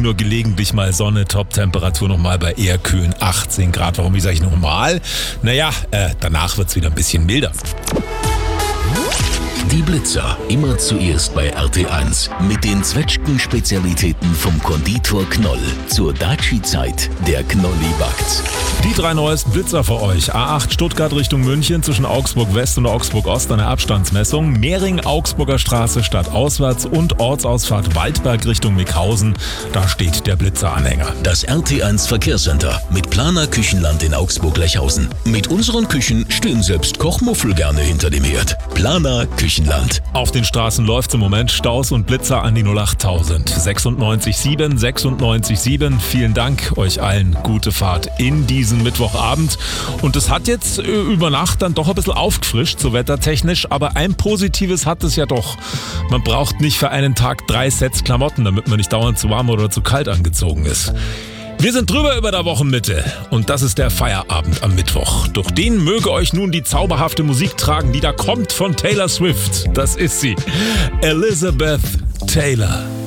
Regen, nur gelegentlich mal Sonne, Top-Temperatur nochmal bei eher kühlen 18 Grad. Warum sage ich nochmal? Naja, danach wird es wieder ein bisschen milder. Die Blitzer, immer zuerst bei RT1 mit den Zwetschgen-Spezialitäten vom Konditor Knoll. Zur Daci-Zeit, der Knolli backt's. Die 3 neuesten Blitzer für euch. A8 Stuttgart Richtung München zwischen Augsburg West und Augsburg Ost eine Abstandsmessung. Mehring Augsburger Straße stadtauswärts und Ortsausfahrt Waldberg Richtung Mickhausen. Da steht der Blitzeranhänger. Das RT1 Verkehrscenter mit Planer Küchenland in Augsburg-Lechhausen. Mit unseren Küchen stehen selbst Kochmuffel gerne hinter dem Herd. Planer Küchenland. Auf den Straßen läuft's im Moment Staus und Blitzer an die 08000. 96.7. Vielen Dank euch allen. Gute Fahrt in diesen Mittwochabend. Und es hat jetzt über Nacht dann doch ein bisschen aufgefrischt, so wettertechnisch. Aber ein Positives hat es ja doch. Man braucht nicht für einen Tag 3 Sets Klamotten, damit man nicht dauernd zu warm oder zu kalt angezogen ist. Wir sind drüber über der Wochenmitte und das ist der Feierabend am Mittwoch. Durch den möge euch nun die zauberhafte Musik tragen, die da kommt von Taylor Swift. Das ist sie, Elizabeth Taylor.